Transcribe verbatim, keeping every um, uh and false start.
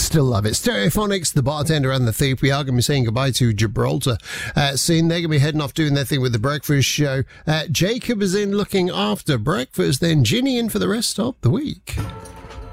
Still love it. Stereophonics, The Bartender and the Thief. We are going to be saying goodbye to Gibraltar uh, soon. They're going to be heading off doing their thing with The Breakfast Show. Uh, Jacob is in looking after breakfast. Then Ginny in for the rest of the week.